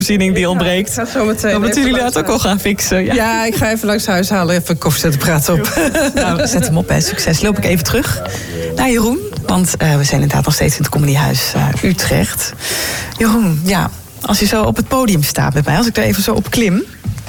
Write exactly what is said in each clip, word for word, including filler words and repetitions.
voorziening die ontbreekt. Ja, ik ga zo meteen. Dan moeten jullie dat ook al gaan fixen. Ja. ja, ik ga even langs huis halen, even koffiezetapparaat op. Nou, zet hem op, hè. Succes. Loop ik even terug naar Jeroen. Want uh, we zijn inderdaad nog steeds in het Comedyhuis uh, Utrecht. Jeroen, ja, als je zo op het podium staat met mij, als ik er even zo op klim,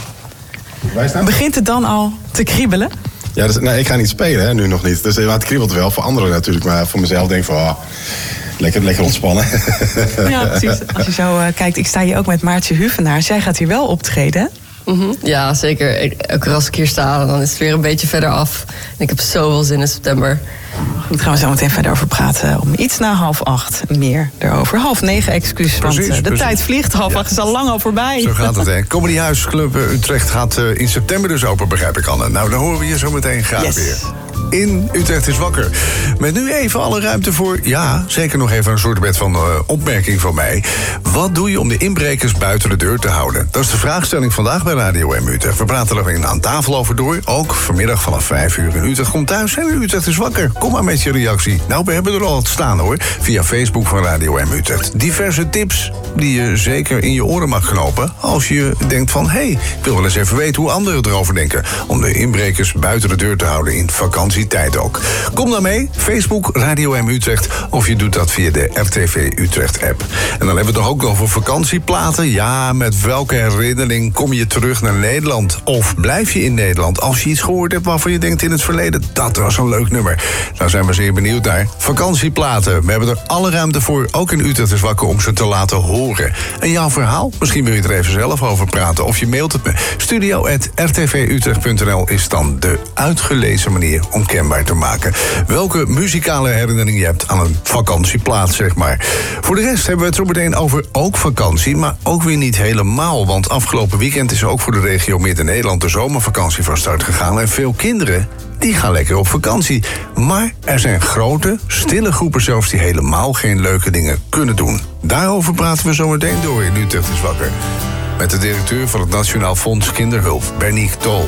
begint het dan al te kriebelen? Ja, dus, nee, ik ga niet spelen, hè, nu nog niet. Dus het kriebelt wel, voor anderen natuurlijk. Maar voor mezelf denk ik van, oh, lekker, lekker ontspannen. Ja, precies. Als je zo uh, kijkt, ik sta hier ook met Maartje Huvenaars. Jij gaat hier wel optreden. Mm-hmm. Ja, zeker. Ik, elke keer als ik hier sta, dan is het weer een beetje verder af. En ik heb zoveel zin in september. Goed, gaan we zo meteen verder over praten. Om iets na half acht meer erover. Half negen, excuus, want precies, de precies. tijd vliegt. Half ja. acht is al lang al voorbij. Zo gaat het, hè. Comedyhuis Club Utrecht gaat uh, in september dus open, begrijp ik, Anne. Nou, dan horen we je zo meteen graag yes. weer. In Utrecht is wakker. Met nu even alle ruimte voor, ja, zeker nog even een soort bed van uh, opmerking van mij. Wat doe je om de inbrekers buiten de deur te houden? Dat is de vraagstelling vandaag bij Radio M Utrecht. We praten er weer aan tafel over door. Ook vanmiddag vanaf vijf uur in Utrecht. Kom thuis en Utrecht is wakker. Kom maar met je reactie. Nou, we hebben er al wat staan, hoor. Via Facebook van Radio M Utrecht. Diverse tips die je zeker in je oren mag knopen. Als je denkt van, hé, hey, ik wil wel eens even weten hoe anderen erover denken. Om de inbrekers buiten de deur te houden in vakantietijd ook. Kom dan mee. Facebook Radio M Utrecht. Of je doet dat via de R T V Utrecht app. En dan hebben we het nog ook over vakantieplaten. Ja, met welke herinnering kom je terug naar Nederland? Of blijf je in Nederland als je iets gehoord hebt waarvan je denkt in het verleden, dat was een leuk nummer. Daar zijn we zeer benieuwd naar. Vakantieplaten. We hebben er alle ruimte voor, ook in Utrecht is wakker, om ze te laten horen. En jouw verhaal? Misschien wil je er even zelf over praten. Of je mailt het me. studio apenstaartje r t v utrecht punt n l is dan de uitgelezen manier om kenbaar te maken welke muzikale herinnering je hebt aan een vakantieplaats, zeg maar. Voor de rest hebben we het zo meteen over ook vakantie, maar ook weer niet helemaal. Want afgelopen weekend is ook voor de regio Midden-Nederland de zomervakantie van start gegaan. En veel kinderen, die gaan lekker op vakantie. Maar er zijn grote, stille groepen zelfs die helemaal geen leuke dingen kunnen doen. Daarover praten we zo meteen door in Utrecht is wakker. Met de directeur van het Nationaal Fonds Kinderhulp, Berniek Tol.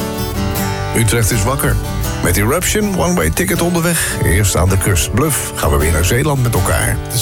Utrecht is wakker. Met Eruption, one-way ticket onderweg. Eerst aan de kust Bluff gaan we weer naar Zeeland met elkaar.